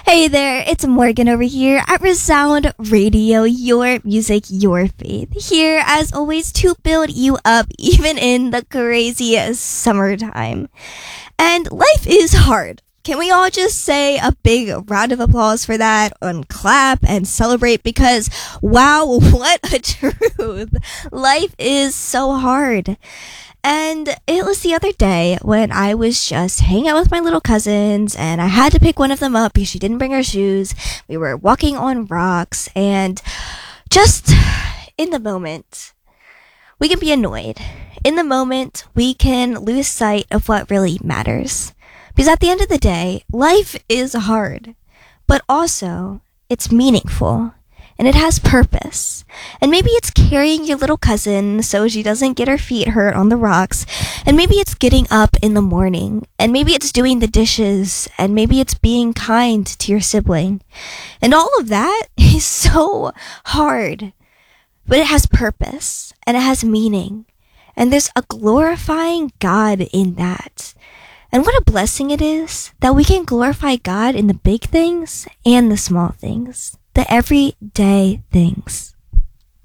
Hey there, it's Morgan over here at Resound Radio, your music, your faith. Here, as always, to build you up even in the craziest summertime. And life is hard. Can we all just say a big round of applause for that and clap and celebrate? Because, wow, what a truth. Life is so hard. And it was the other day when I was just hanging out with my little cousins and I had to pick one of them up because she didn't bring her shoes. We were walking on rocks and just in the moment, we can be annoyed. In the moment, we can lose sight of what really matters. Because at the end of the day, life is hard, but also it's meaningful. And it has purpose. And maybe it's carrying your little cousin so she doesn't get her feet hurt on the rocks. And maybe it's getting up in the morning. And maybe it's doing the dishes. And maybe it's being kind to your sibling. And all of that is so hard. But it has purpose. And it has meaning. And there's a glorifying God in that. And what a blessing it is that we can glorify God in the big things and the small things. The everyday things.